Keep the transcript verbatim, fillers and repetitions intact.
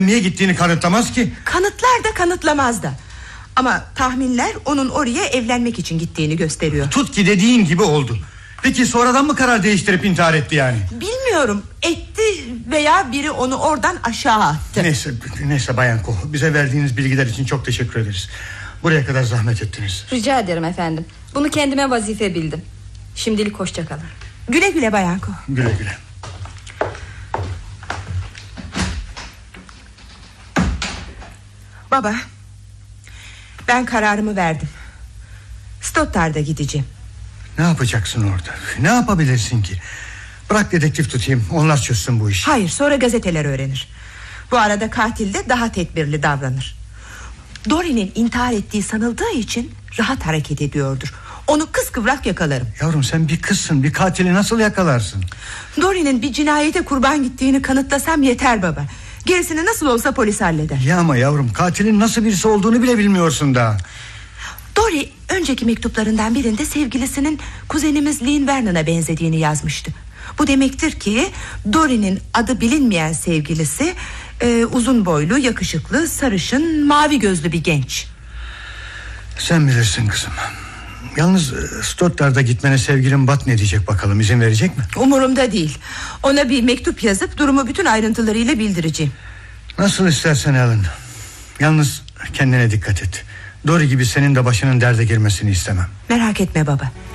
niye gittiğini kanıtlamaz ki? Kanıtlar da kanıtlamaz da. Ama tahminler onun oraya evlenmek için gittiğini gösteriyor. Tut ki dediğin gibi oldu. Peki sonradan mı karar değiştirip intihar etti yani? Bilmiyorum, etti veya biri onu oradan aşağı attı. Neyse, neyse Bayan Ko, bize verdiğiniz bilgiler için çok teşekkür ederiz. Buraya kadar zahmet ettiniz. Rica ederim efendim. Bunu kendime vazife bildim. Şimdilik hoşça kalın. Güle güle Bayan Ko. Güle güle. Baba, ben kararımı verdim. Stoddard'a gideceğim. Ne yapacaksın orada? Ne yapabilirsin ki? Bırak dedektif tutayım, onlar çözsün bu işi. Hayır, sonra gazeteler öğrenir. Bu arada katil de daha tedbirli davranır. Dory'nin intihar ettiği sanıldığı için rahat hareket ediyordur. Onu kıskıvrak yakalarım. Yavrum sen bir kızsın, bir katili nasıl yakalarsın? Dory'nin bir cinayete kurban gittiğini kanıtlasam yeter baba. Gerisini nasıl olsa polis halleder. Ya ama yavrum, katilin nasıl birisi olduğunu bile bilmiyorsun daha. Dory önceki mektuplarından birinde sevgilisinin kuzenimiz Lynn Vernon'a benzediğini yazmıştı. Bu demektir ki Dory'nin adı bilinmeyen sevgilisi e, uzun boylu, yakışıklı, sarışın, mavi gözlü bir genç. Sen bilirsin kızım. Yalnız Stoddard'a gitmene sevgilin Bat ne diyecek bakalım, izin verecek mi? Umurumda değil. Ona bir mektup yazıp durumu bütün ayrıntılarıyla bildireceğim. Nasıl istersen Alan. Yalnız kendine dikkat et. Dory gibi senin de başının derde girmesini istemem. Merak etme baba.